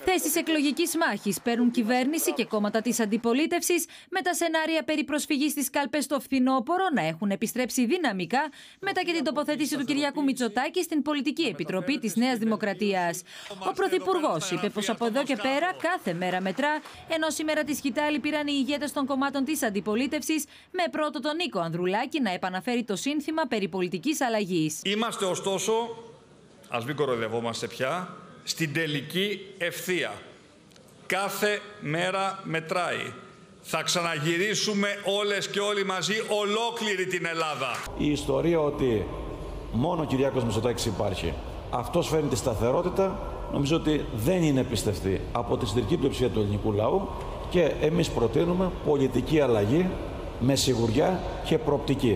Θέσεις εκλογικής μάχης παίρνουν κυβέρνηση και κόμματα της αντιπολίτευσης, με τα σενάρια περί προσφυγής στις κάλπες στο φθινόπωρο να έχουν επιστρέψει δυναμικά μετά και την τοποθέτηση του Κυριάκου Μητσοτάκη στην Πολιτική Επιτροπή της Νέας Δημοκρατίας. Ο Πρωθυπουργός είπε πως από εδώ και πέρα κάθε μέρα μετρά, ενώ σήμερα τη σκητάλη πήραν οι ηγέτες των κομμάτων της αντιπολίτευσης, με πρώτο τον Νίκο Ανδρουλάκη να επαναφέρει το σύνθημα περί πολιτικής αλλαγής. Είμαστε ωστόσο, ας μην κοροϊδευόμαστε πια, στην τελική ευθεία. Κάθε μέρα μετράει. Θα ξαναγυρίσουμε όλες και όλοι μαζί ολόκληρη την Ελλάδα. Η ιστορία ότι μόνο ο Κυριάκος Μητσοτάκης υπάρχει, αυτός φέρνει τη σταθερότητα, νομίζω ότι δεν είναι πιστευτή από τη συντηρητική πλειοψηφία του ελληνικού λαού και εμείς προτείνουμε πολιτική αλλαγή με σιγουριά και προοπτική.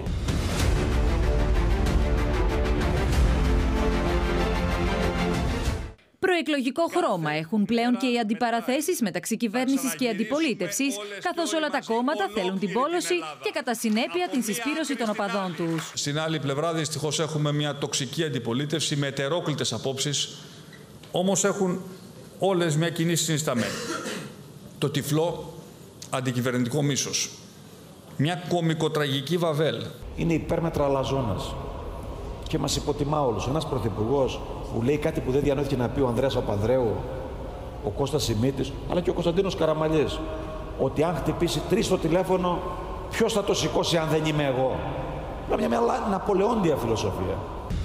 Προεκλογικό χρώμα έχουν πλέον και οι αντιπαραθέσεις μεταξύ κυβέρνησης και αντιπολίτευσης, καθώς όλα τα κόμματα θέλουν την πόλωση και κατά συνέπεια την συσπήρωση των οπαδών τους. Στην άλλη πλευρά δυστυχώς έχουμε μια τοξική αντιπολίτευση με ετερόκλητες απόψεις, όμως έχουν όλες μια κοινή συνισταμένη. Το τυφλό αντικυβερνητικό μίσος. Μια κωμικοτραγική βαβέλ. Είναι υπέρμετρα αλαζόνας και μας υποτιμά όλους. Ένας πρωθυπουργός που λέει κάτι που δεν διανοήθηκε να πει ο Ανδρέας Παπανδρέου, ο Κώστας Σιμίτης, αλλά και ο Κωνσταντίνος Καραμαλής, ότι αν χτυπήσει 3 στο τηλέφωνο, ποιος θα το σηκώσει αν δεν είμαι εγώ. Είναι μια ναπολεόντια φιλοσοφία.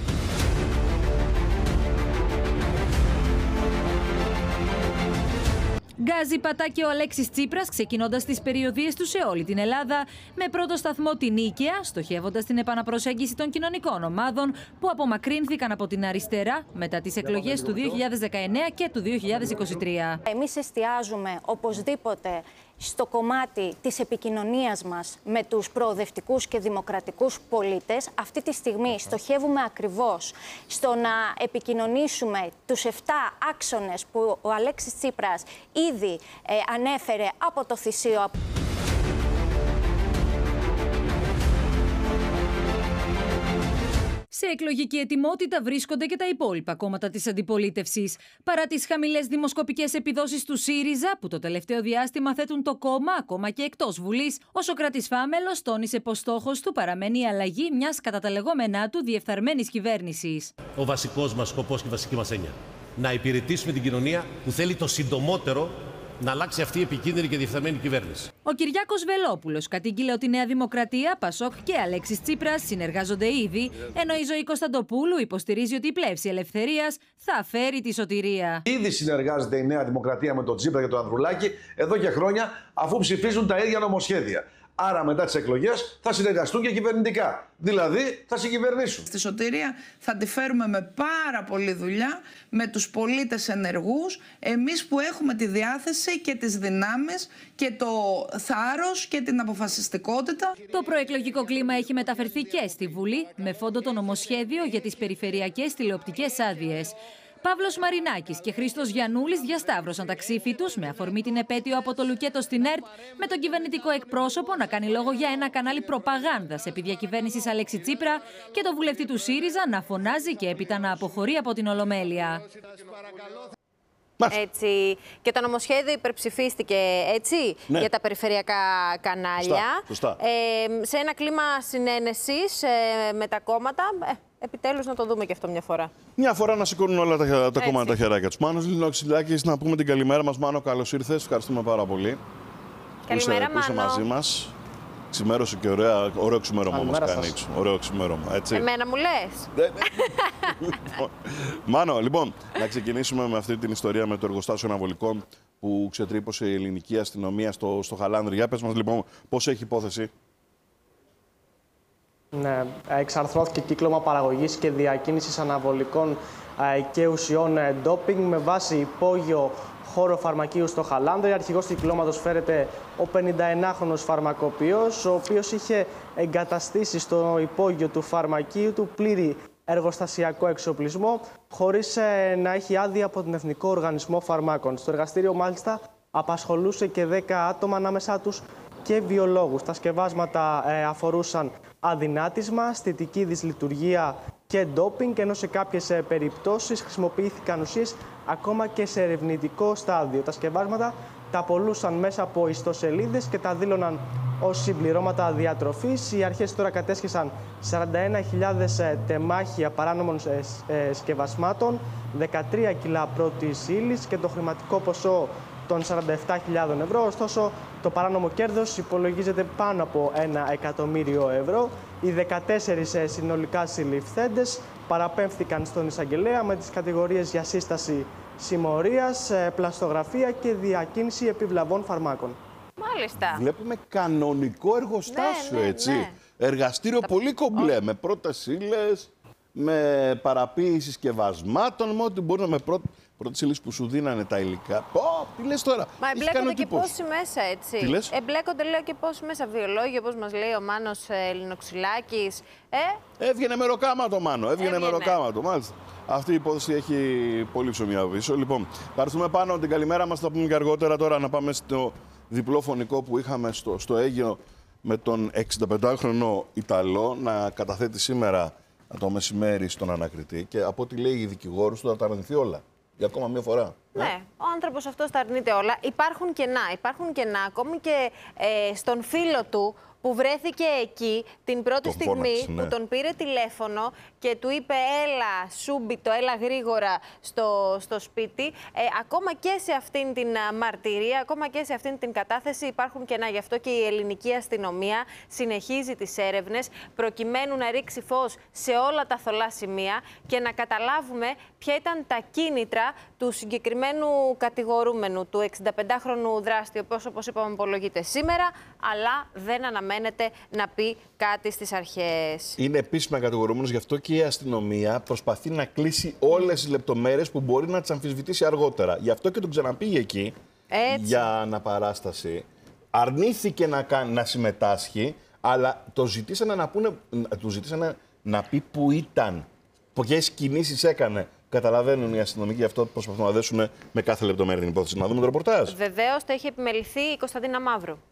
Γκάζι πατά και ο Αλέξης Τσίπρας, ξεκινώντας τις περιοδίες του σε όλη την Ελλάδα, με πρώτο σταθμό την Νίκαια, στοχεύοντας την επαναπροσέγγιση των κοινωνικών ομάδων που απομακρύνθηκαν από την αριστερά μετά τις εκλογές του 2019 και του 2023. Εμείς εστιάζουμε οπωσδήποτε στο κομμάτι της επικοινωνίας μας με τους προοδευτικούς και δημοκρατικούς πολίτες. Αυτή τη στιγμή στοχεύουμε ακριβώς στο να επικοινωνήσουμε τους 7 άξονες που ο Αλέξης Τσίπρας ήδη ανέφερε από το θυσίο. Σε εκλογική ετοιμότητα βρίσκονται και τα υπόλοιπα κόμματα της αντιπολίτευσης. Παρά τις χαμηλές δημοσκοπικές επιδόσεις του ΣΥΡΙΖΑ, που το τελευταίο διάστημα θέτουν το κόμμα ακόμα και εκτός Βουλής, ο Σωκράτης Φάμελος τόνισε πως στόχος του παραμένει η αλλαγή μιας κατά τα λεγόμενά του διεφθαρμένης κυβέρνησης. Ο βασικός μας σκοπός και η βασική μας έννοια. Να υπηρετήσουμε την κοινωνία που θέλει το συντομότερο να αλλάξει αυτή η επικίνδυνη και διεφθαρμένη κυβέρνηση. Ο Κυριάκος Βελόπουλος κατήγγειλε ότι η Νέα Δημοκρατία, Πασόκ και Αλέξης Τσίπρας συνεργάζονται ήδη, ενώ η Ζωή Κωνσταντοπούλου υποστηρίζει ότι η πλεύση ελευθερίας θα φέρει τη σωτηρία. Ήδη συνεργάζεται η Νέα Δημοκρατία με τον Τσίπρα και τον Ανδρουλάκη εδώ και χρόνια, αφού ψηφίζουν τα ίδια νομοσχέδια. Άρα μετά τις εκλογές θα συνεργαστούν και κυβερνητικά. Δηλαδή θα συγκυβερνήσουν. Στη σωτηρία θα τη φέρουμε με πάρα πολλή δουλειά, με τους πολίτες ενεργούς, εμείς που έχουμε τη διάθεση και τις δυνάμεις και το θάρρος και την αποφασιστικότητα. Το προεκλογικό κλίμα έχει μεταφερθεί και στη Βουλή, με φόντο το νομοσχέδιο για τις περιφερειακές τηλεοπτικές άδειες. Παύλος Μαρινάκης και Χρήστος Γιαννούλης διασταύρωσαν τα ξύφη τους με αφορμή την επέτειο από το Λουκέτο στην ΕΡΤ, με τον κυβερνητικό εκπρόσωπο να κάνει λόγο για ένα κανάλι προπαγάνδας επί διακυβέρνησης Αλέξη Τσίπρα και τον βουλευτή του ΣΥΡΙΖΑ να φωνάζει και έπειτα να αποχωρεί από την Ολομέλεια. Έτσι. Και το νομοσχέδιο υπερψηφίστηκε έτσι, ναι, για τα περιφερειακά κανάλια. Σωστά. Σε ένα κλίμα συνένεσης με τα κόμματα. Επιτέλους να το δούμε και αυτό μια φορά. Μια φορά να σηκώνουν όλα τα κόμματα τα χεράκια τους. Μάνος Λιλοξυλάκης, να πούμε την καλημέρα μας. Μάνο, καλώς ήρθες. Ευχαριστούμε πάρα πολύ. Καλημέρα, που είσαι μαζί μας. Ξημέρωσε και ωραίο ξημέρωμα μας κάνει. Ωραίο ξημέρωμα, έτσι. Εμένα μου λες. Μάνο, λοιπόν, να ξεκινήσουμε με αυτή την ιστορία με το εργοστάσιο αναβολικών που ξετρύπωσε η ελληνική αστυνομία στο Χαλάνδρι. Για πες μας λοιπόν πώς έχει υπόθεση. Ναι, εξαρθρώθηκε κύκλωμα παραγωγής και διακίνησης αναβολικών και ουσιών ντόπινγκ με βάση υπόγειο χώρο φαρμακείου στο Χαλάνδρι. Αρχηγός του κυκλώματος φέρεται ο 51χρονος φαρμακοποιός, ο οποίος είχε εγκαταστήσει στο υπόγειο του φαρμακείου του πλήρη εργοστασιακό εξοπλισμό, χωρίς να έχει άδεια από τον Εθνικό Οργανισμό Φαρμάκων. Στο εργαστήριο, μάλιστα, απασχολούσε και 10 άτομα, ανάμεσά τους και βιολόγους. Τα σκευάσματα αφορούσαν αδυνάτισμα, αισθητική δυσλειτουργία και ντόπινγκ, ενώ σε κάποιες περιπτώσεις χρησιμοποιήθηκαν ουσίες ακόμα και σε ερευνητικό στάδιο. Τα σκευάσματα τα πωλούσαν μέσα από ιστοσελίδες και τα δήλωναν ως συμπληρώματα διατροφής. Οι αρχές τώρα κατέσχεσαν 41.000 τεμάχια παράνομων σκευασμάτων, 13 κιλά πρώτης ύλης και το χρηματικό ποσό των 47.000 ευρώ. Ωστόσο, το παράνομο κέρδος υπολογίζεται πάνω από 1 εκατομμύριο ευρώ. Οι 14 συνολικά συλληφθέντες παραπέμφθηκαν στον εισαγγελέα με τις κατηγορίες για σύσταση συμμορίας, πλαστογραφία και διακίνηση επιβλαβών φαρμάκων. Μάλιστα. Βλέπουμε κανονικό εργοστάσιο, ναι, έτσι. Ναι. Εργαστήριο πολύ κομπλέ, με πρώτες ύλες, με παραποίηση σκευασμάτων, με ό,τι μπορούμε, με πρώτες ύλες που σου δίνανε τα υλικά. Πω, τι λες τώρα. Μα εμπλέκονται και πόσοι μέσα, έτσι. Τι λες? Εμπλέκονται, λέω, και πόσοι μέσα. Βιολόγοι, όπως μας λέει ο Μάνος Ελληνοξυλάκης. Έβγαινε μεροκάματο, Μάνο. Έβγαινε μεροκάματο, μάλιστα. Αυτή η υπόθεση έχει πολύ ψωμί από πίσω. Λοιπόν, παρθούμε πάνω την καλημέρα μας, θα πούμε και αργότερα. Τώρα να πάμε στο διπλό φωνικό που είχαμε στο Αίγυο με τον 65χρονο Ιταλό να καταθέτει σήμερα το μεσημέρι στον ανακριτή. Και από ό,τι λέει η δικηγόρος του θα τα αρνηθεί όλα. Για ακόμα μία φορά. Ναι, ο άνθρωπος αυτός τα αρνείται όλα. Υπάρχουν κενά ακόμη και στον φίλο του που βρέθηκε εκεί την πρώτη στιγμή που τον πήρε τηλέφωνο και του είπε έλα σούμπιτο, έλα γρήγορα στο σπίτι. Ακόμα και σε αυτήν την μαρτυρία, ακόμα και σε αυτήν την κατάθεση υπάρχουν κενά. Γι' αυτό και η ελληνική αστυνομία συνεχίζει τις έρευνες προκειμένου να ρίξει φως σε όλα τα θολά σημεία και να καταλάβουμε ποια ήταν τα κίνητρα του συγκεκριμένου κατηγορούμενου, του 65χρονου δράστη, όπως είπαμε απολογείται σήμερα, αλλά δεν αναμένεται να πει κάτι στις αρχές. Είναι επίσημα κατηγορούμενος, γι' αυτό και η αστυνομία προσπαθεί να κλείσει όλες τις λεπτομέρειες που μπορεί να τις αμφισβητήσει αργότερα. Γι' αυτό και τον ξαναπήγε εκεί για αναπαράσταση. Αρνήθηκε να συμμετάσχει, αλλά του ζητήσανε να πει που ήταν, ποιες κινήσεις έκανε. Καταλαβαίνουν οι αστυνομικοί, γι' αυτό προσπαθούν να δέσουν με κάθε λεπτομέρεια την υπόθεση. Να δούμε το ρεπορτάζ. Βεβαίως, το έχει επιμεληθεί η Κωνσταντίνα Μαύρου.